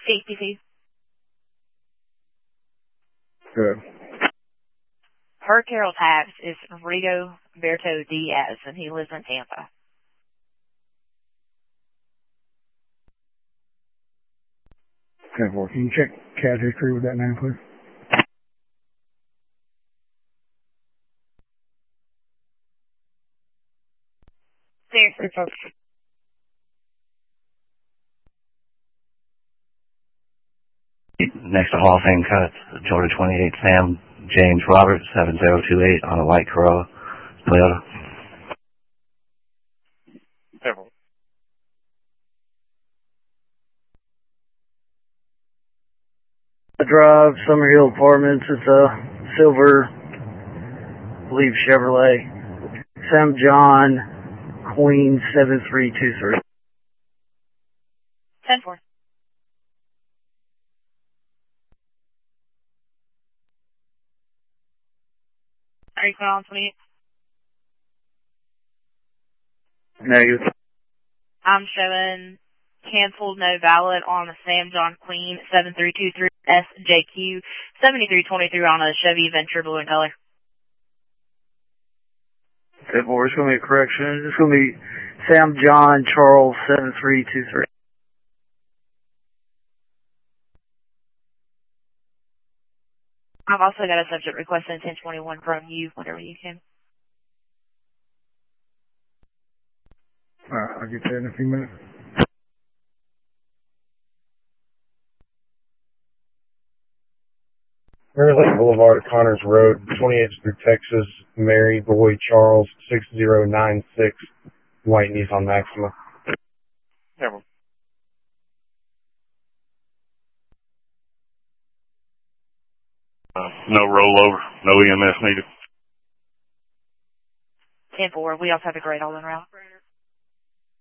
KPC. Good. Her Carol Tax is Rigoberto Diaz, and he lives in Tampa. 10-4. Can you check CAD history with that name, please? Seriously, folks. Next to Hall of Fame cuts, Georgia 28, Sam James Roberts, 7028 on a white Corolla Toyota. Several. Drive, Summerhill Apartments. It's a silver, I believe, Chevrolet. Sam John, Queen 7323. 10-4. Are you calling on 28? Negative. I'm showing canceled, no valid on a Sam John Queen 7323 SJQ 7323 on a Chevy Venture blue in color. 10-4. It's going to be a correction. It's going to be Sam John Charles 7323. I've also got a subject requesting 1021 from you whenever you can. Alright, I'll get that in a few minutes. Mary Lake Boulevard, Connors Road, 28th Street, Texas, Mary Boy Charles, 6096, white Nissan Maxima. Several. No rollover, no EMS needed. 10-4. We also have a great all-in route.